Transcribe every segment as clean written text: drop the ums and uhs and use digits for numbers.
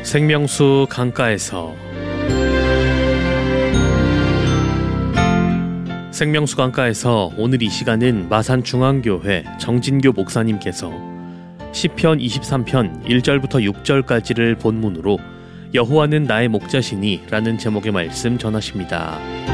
생명수 강가에서 생명수 강가에서 오늘 이 시간은 마산중앙교회 정진교 목사님께서 시편 23편 1절부터 6절까지를 본문으로 여호와는 나의 목자시니 라는 제목의 말씀 전하십니다.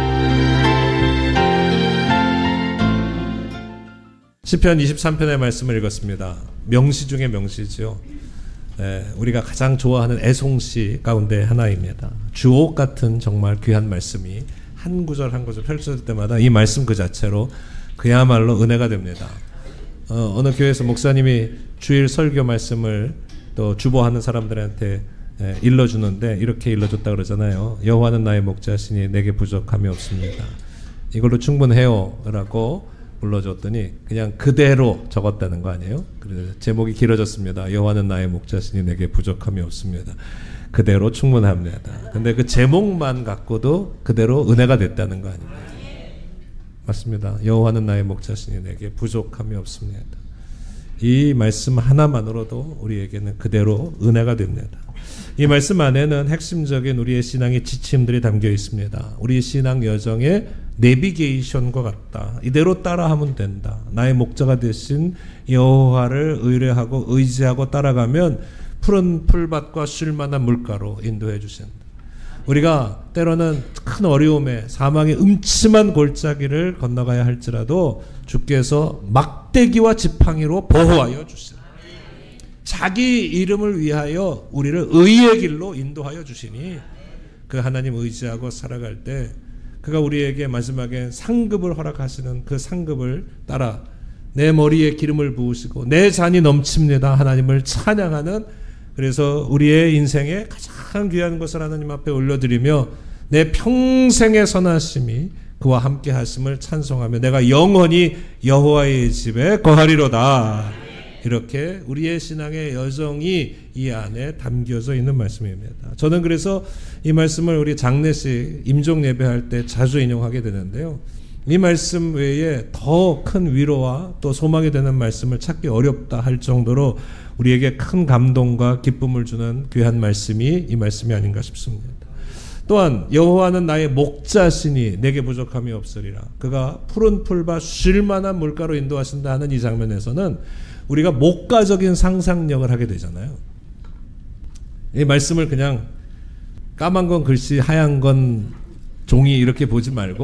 시편 23편의 말씀을 읽었습니다. 명시 중에 명시죠. 우리가 가장 좋아하는 애송시 가운데 하나입니다. 주옥 같은 정말 귀한 말씀이 한 구절 한 구절 펼쳐질 때마다 이 말씀 그 자체로 그야말로 은혜가 됩니다. 어느 교회에서 목사님이 주일 설교 말씀을 또 주보하는 사람들한테 일러주는데 이렇게 일러줬다 그러잖아요. 여호와는 나의 목자시니 내게 부족함이 없습니다. 이걸로 충분해요 라고 불러줬더니 그냥 그대로 적었다는 거 아니에요? 그래서 제목이 길어졌습니다. 여호와는 나의 목자시니 내게 부족함이 없습니다. 그대로 충분합니다. 근데 그 제목만 갖고도 그대로 은혜가 됐다는 거 아닙니까? 맞습니다. 여호와는 나의 목자시니 내게 부족함이 없습니다. 이 말씀 하나만으로도 우리에게는 그대로 은혜가 됩니다. 이 말씀 안에는 핵심적인 우리의 신앙의 지침들이 담겨 있습니다. 우리 신앙 여정의 내비게이션과 같다. 이대로 따라하면 된다. 나의 목자가 되신 여호와를 의뢰하고 의지하고 따라가면 푸른 풀밭과 쉴만한 물가로 인도해 주신다. 우리가 때로는 큰 어려움에 사망의 음침한 골짜기를 건너가야 할지라도 주께서 막대기와 지팡이로 보호하여 주신다. 자기 이름을 위하여 우리를 의의 길로 인도하여 주시니 그 하나님 의지하고 살아갈 때 그가 우리에게 마지막에 상급을 허락하시는 그 상급을 따라 내 머리에 기름을 부으시고 내 잔이 넘칩니다. 하나님을 찬양하는, 그래서 우리의 인생에 가장 귀한 것을 하나님 앞에 올려드리며 내 평생의 선하심이 그와 함께 하심을 찬송하며 내가 영원히 여호와의 집에 거하리로다. 이렇게 우리의 신앙의 여정이 이 안에 담겨져 있는 말씀입니다. 저는 그래서 이 말씀을 우리 장례식 임종 예배할 때 자주 인용하게 되는데요. 이 말씀 외에 더 큰 위로와 또 소망이 되는 말씀을 찾기 어렵다 할 정도로 우리에게 큰 감동과 기쁨을 주는 귀한 말씀이 이 말씀이 아닌가 싶습니다. 또한 여호와는 나의 목자시니 내게 부족함이 없으리라. 그가 푸른 풀밭 쉴 만한 물가로 인도하신다 하는 이 장면에서는 우리가 목가적인 상상력을 하게 되잖아요. 이 말씀을 그냥 까만 건 글씨 하얀 건 종이 이렇게 보지 말고